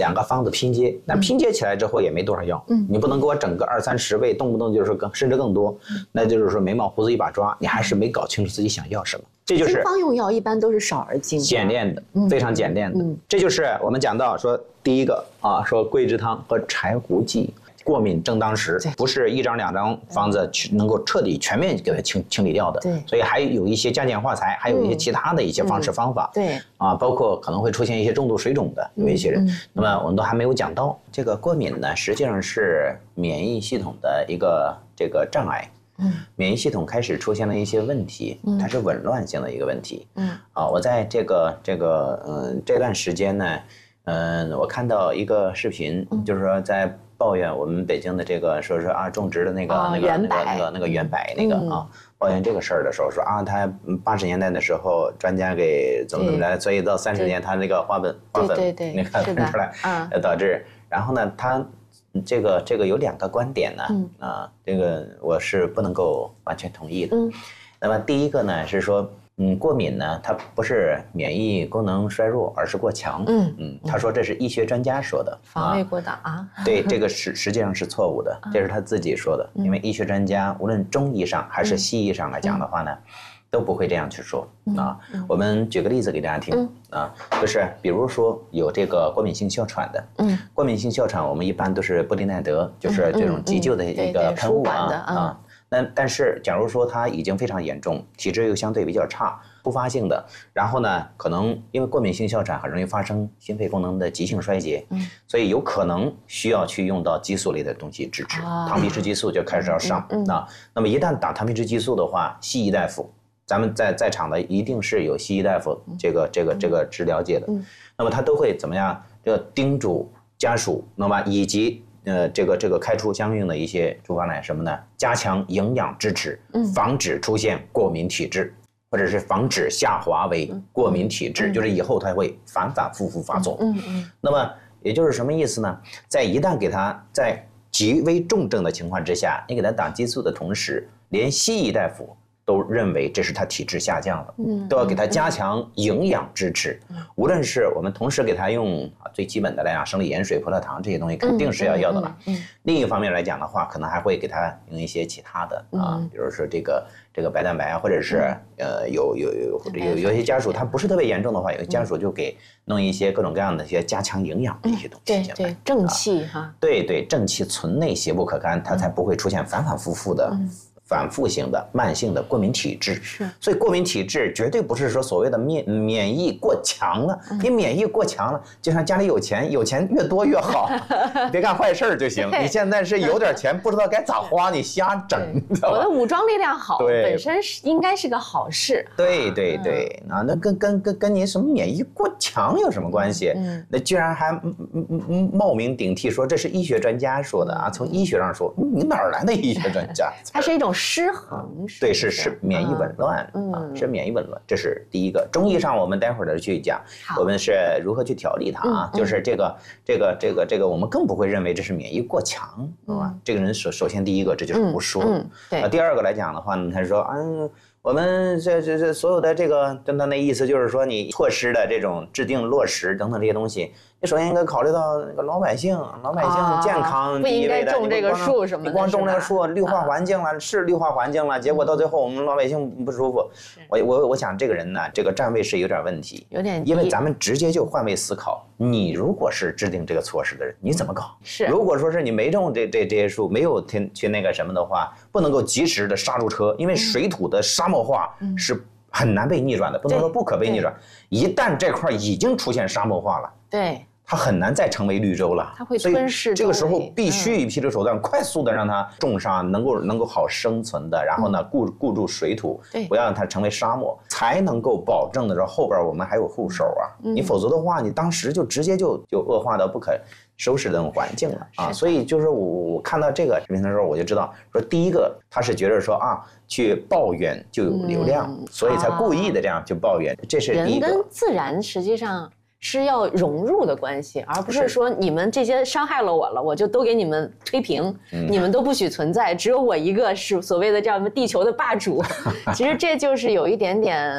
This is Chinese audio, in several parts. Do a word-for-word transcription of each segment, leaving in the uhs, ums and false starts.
两个方子拼接，那拼接起来之后也没多少药，嗯，你不能给我整个二三十味，动不动就是更甚至更多，嗯、那就是说眉毛胡子一把抓，你还是没搞清楚自己想要什么。这就是经方用药一般都是少而精， 简练的，非常简练的。嗯嗯、这就是我们讲到说第一个啊，说桂枝汤和柴胡剂。过敏正当时，不是一张两张方子能够彻底全面给它清清理掉的。 对， 所以还有一些加减化裁，还有一些其他的一些方式方法。 嗯、对， 啊，包括可能会出现一些重度水肿的有一些人，嗯、那么我们都还没有讲到。这个过敏呢，实际上是免疫系统的一个这个障碍。嗯，免疫系统开始出现了一些问题，它是紊乱性的一个问题。嗯，啊，我在这个这个嗯、呃、这段时间呢，嗯、呃，我看到一个视频，嗯、就是说在。抱怨我们北京的这个说是啊种植的那个、哦、那个那个那个那个圆柏那个、嗯、啊，抱怨这个事儿的时候说啊，他八十年代的时候专家给怎么怎么来，所以到三十年他那个花粉花粉那个喷出来，呃导致，然后呢他这个这个有两个观点呢，嗯、啊这个我是不能够完全同意的。嗯、那么第一个呢是说。嗯，过敏呢，它不是免疫功能衰弱，而是过强。嗯嗯，他说这是医学专家说的， 防卫过当啊。 对，这个实实际上是错误的，这是他自己说的。因为医学专家无论中医上还是西医上来讲的话呢，都不会这样去说啊。我们举个例子给大家听啊，就是比如说有这个过敏性哮喘的，嗯，过敏性哮喘我们一般都是布林奈德，就是这种急救的一个喷雾啊啊。那但是，假如说它已经非常严重，体质又相对比较差，突发性的，然后呢，可能因为过敏性哮喘很容易发生心肺功能的急性衰竭，嗯，所以有可能需要去用到激素类的东西支持，啊、糖皮质激素就开始要上、嗯嗯、啊。那么一旦打糖皮质激素的话，西医大夫，咱们在在场的一定是有西医大夫这个这个这个治疗界的，嗯、那么他都会怎么样？这个叮嘱家属，那么以及。呃，这个这个开出相应的一些处方来什么呢？加强营养支持，防止出现过敏体质，或者是防止下滑为过敏体质，嗯、就是以后它会反反复复发作。嗯嗯。嗯那么也就是什么意思呢？在一旦给他在极为重症的情况之下，你给他打激素的同时，连西医大夫都认为这是他体质下降了，嗯，都要给他加强营养支持。嗯、无论是我们同时给他用啊最基本的来讲，生理盐水、葡萄糖这些东西肯定是要要的了。嗯嗯嗯、另一方面来讲的话，可能还会给他用一些其他的啊，嗯、比如说这个这个白蛋白啊，或者是、嗯、呃有有有或者有有一些家属他不是特别严重的话，有些家属就给弄一些各种各样的一些加强营养的一些东西。 嗯、对对，正气哈、啊。 对对，正气存内，邪不可干，它才不会出现反反复复的。嗯反复性的慢性的过敏体质，是，所以过敏体质绝对不是说所谓的免免疫过强了，嗯、你免疫过强了，就像家里有钱，有钱越多越好，别干坏事就行。你现在是有点钱，不知道该咋花，你瞎整。 我的武装力量好，本身是应该是个好事。 对对对，嗯、啊，那跟跟跟跟你什么免疫过强有什么关系？嗯，那居然还冒名顶替说这是医学专家说的啊，从医学上说，你哪儿来的医学专家？ 它是一种。失衡， 对，是是免疫紊乱，嗯、啊，是免疫紊乱，这是第一个。中医上我们待会儿再去讲，我们是如何去调理它啊？嗯、就是这个这个这个这个，我们更不会认为这是免疫过强，是吧？嗯、这个人首首先第一个这就是胡说，嗯嗯、对。啊，第二个来讲的话呢，他说啊。我们这这这所有的这个，跟他那意思就是说，你措施的这种制定落实等等这些东西，你首先应该考虑到那个老百姓，老百姓健康第一位的。 不应该种这个树什么的。 你光种这个树，绿化环境了，是绿化环境了，结果到最后我们老百姓不舒服。我我我想这个人呢，这个站位是有点问题， 有点。 因为咱们直接就换位思考，你如果是制定这个措施的人，你怎么搞？ 是。 如果说是你没种这这这些树，没有去去那个什么的话，不能够及时的刹住车，因为水土的沙漠化是很难被逆转的，不能说不可被逆转。一旦这块已经出现沙漠化了， 对， 它很难再成为绿洲了。 它会吞噬。 这个时候必须以批的手段，嗯、快速的让它种上能够能够好生存的，然后呢固固住水土，不要让它成为沙漠，才能够保证的说后边我们还有护手啊。嗯、你否则的话，你当时就直接就就恶化到不可收拾这种环境了啊。所以就是我我看到这个视频的时候，我就知道说，第一个他是觉得说啊，去抱怨就有流量，嗯、所以才故意的这样去抱怨，啊、这是第一个。 人跟自然实际上是要融入的关系，而不是说你们这些伤害了我了，我就都给你们推平，嗯、你们都不许存在，只有我一个是所谓的叫什么地球的霸主。其实这就是有一点点。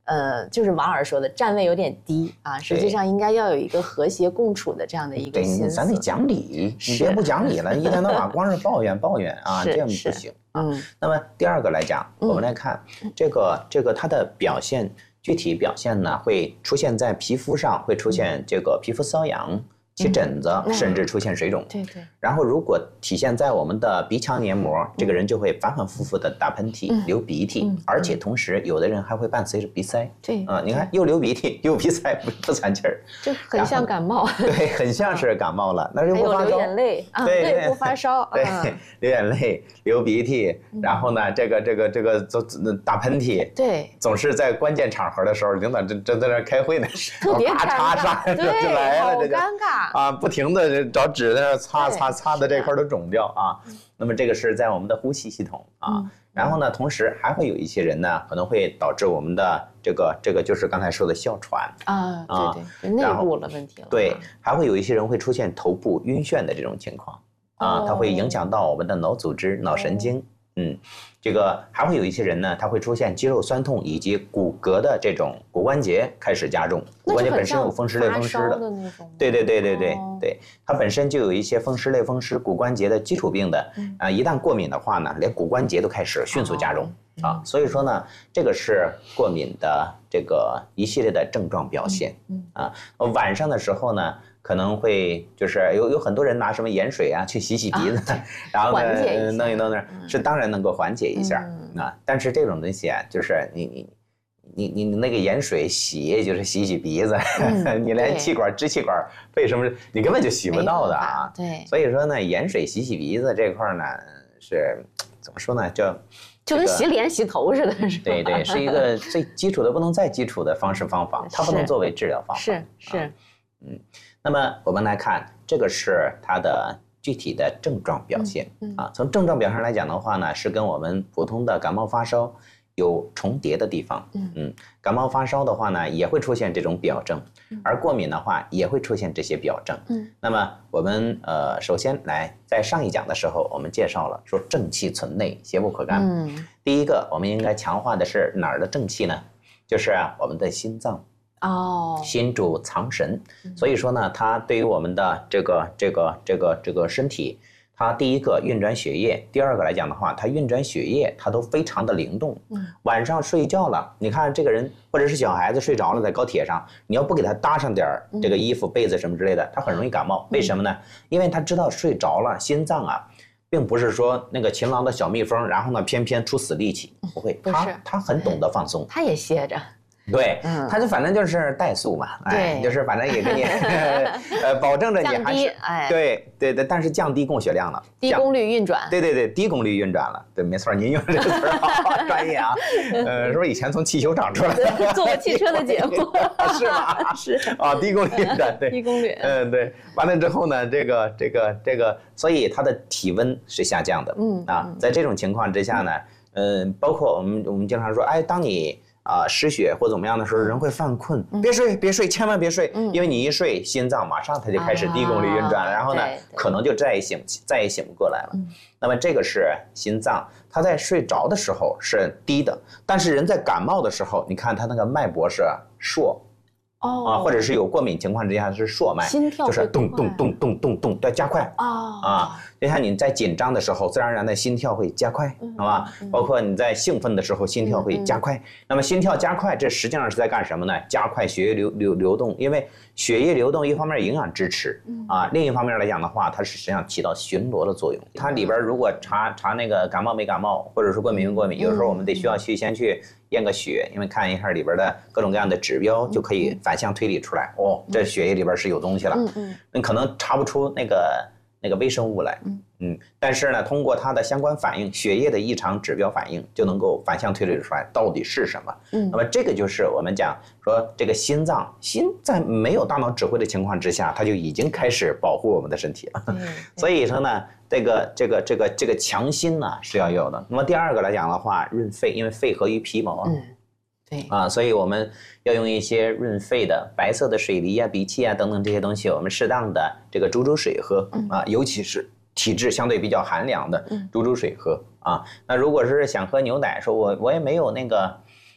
呃，就是王老师说的站位有点低啊，实际上应该要有一个和谐共处的这样的一个心思。 咱得讲理，你别不讲理了，一天到晚光是抱怨抱怨啊，这样不行啊。嗯、那么第二个来讲，我们来看、嗯、这个这个它的表现，具体表现呢会出现在皮肤上，会出现这个皮肤瘙痒。起疹子，嗯、甚至出现水肿。 对对。 然后，如果体现在我们的鼻腔黏膜，嗯、这个人就会反反复复的打喷嚏、嗯、流鼻涕，嗯、而且同时有的人还会伴随着鼻塞。 对。 啊、呃，你看，又流鼻涕又鼻塞，不不喘气儿， 就很像感冒。 对，很像是感冒了。那是不发烧。 还有流眼泪啊，对，不发烧。 对，流眼泪、流鼻涕，然后呢，这个这个这个总打喷嚏。 对。 总是在关键场合的时候，领导正正在那开会呢， 特别尴尬， 对，好尴尬。 啊，不停的找纸在那擦擦擦的这块都肿掉啊。那么这个是在我们的呼吸系统啊。嗯、然后呢，同时还会有一些人呢，可能会导致我们的这个这个就是刚才说的哮喘啊，啊对对，内部了问题了。 对，还会有一些人会出现头部晕眩的这种情况啊，它会影响到我们的脑组织、脑神经。嗯，这个还会有一些人呢，他会出现肌肉酸痛以及骨骼的这种骨关节开始加重，骨关节本身有风湿类风湿的，对对对对对对，它本身就有一些风湿类风湿骨关节的基础病的，啊，一旦过敏的话呢，连骨关节都开始迅速加重啊，所以说呢，这个是过敏的这个一系列的症状表现啊，晚上的时候呢。可能会就是有有很多人拿什么盐水啊去洗洗鼻子，啊、然后呢弄一弄那是当然能够缓解一下、嗯、啊，但是这种东西啊，就是你你你你你那个盐水洗就是洗洗鼻子，嗯、你连气管支气管为什么你根本就洗不到的啊？ 对， 所以说呢，盐水洗洗鼻子这块呢是怎么说呢？就就跟洗脸洗头似的，是吧？ 对对，是一个最基础的不能再基础的方式方法，它不能作为治疗方法。 是是， 啊、嗯。那么我们来看，这个是它的具体的症状表现、嗯嗯、啊。从症状表现来讲的话呢，是跟我们普通的感冒发烧有重叠的地方。嗯, 嗯感冒发烧的话呢，也会出现这种表征，而过敏的话也会出现这些表征。嗯，那么我们呃，首先来在上一讲的时候，我们介绍了说正气存内，邪不可干。嗯，第一个我们应该强化的是哪儿的正气呢？就是啊，我们的心脏。哦，心主藏神，所以说呢，它对于我们的这个这个这个这个身体，它第一个运转血液，第二个来讲的话，它运转血液，它都非常的灵动。嗯，晚上睡觉了，你看这个人或者是小孩子睡着了，在高铁上，你要不给他搭上点这个衣服、被子什么之类的，他很容易感冒。为什么呢？因为他知道睡着了，心脏啊，并不是说那个勤劳的小蜜蜂，然后呢偏偏出死力气，不会，他他很懂得放松， 他也歇着。 对，嗯，他就反正就是怠速嘛，哎，就是反正也给你，呃，保证着你还是，哎，对对对，但是降低供血量了， 低功率运转， 对对对，低功率运转了，对，没错，您用这个词儿好专业啊，呃，是不是以前从汽修厂出来的？ 做过汽车的节目， 是吧？ 是啊，低功率运转，对， 低功率， 嗯，对，完了之后呢，这个这个这个，所以它的体温是下降的，嗯啊，在这种情况之下呢，嗯，包括我们我们经常说，哎，当你啊，失血或怎么样的时候，人会犯困，嗯、别睡，别睡，千万别睡，嗯、因为你一睡，心脏马上它就开始低功率运转，啊、然后呢，可能就再也醒，再也醒不过来了。嗯、那么这个是心脏，它在睡着的时候是低的，但是人在感冒的时候，你看它那个脉搏是硕。哦啊，或者是有过敏情况之下是硕脉， 心跳就是动动动动动动在加快啊啊！就像你在紧张的时候，自然而然的心跳会加快，好吧？包括你在兴奋的时候，心跳会加快。那么心跳加快，这实际上是在干什么呢？加快血液流流流动，因为血液流动一方面营养支持啊，另一方面来讲的话，它是实际上起到巡逻的作用。它里边如果查查那个感冒没感冒，或者是过敏没过敏，有时候我们得需要去先去验个血，因为看一下里边的各种各样的指标，就可以反向推理出来。哦，这血液里边是有东西了。嗯嗯，你可能查不出那个那个微生物来。嗯嗯，但是呢，通过它的相关反应，血液的异常指标反应，就能够反向推理出来到底是什么。嗯，那么这个就是我们讲说这个心脏，心在没有大脑指挥的情况之下，它就已经开始保护我们的身体了。嗯，所以说呢，这个这个这个这个强心呢是要有的。那么第二个来讲的话，润肺，因为肺合于皮毛啊。嗯，对啊，所以我们要用一些润肺的白色的水梨啊、荸荠啊等等这些东西，我们适当的这个煮煮水喝啊，尤其是体质相对比较寒凉的，煮煮水喝啊。那如果是想喝牛奶，说我我也没有那个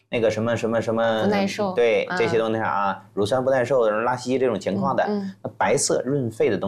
那个什么什么什么不耐受， 对这些东西啊，乳酸不耐受、拉稀这种情况的，那白色润肺的东西。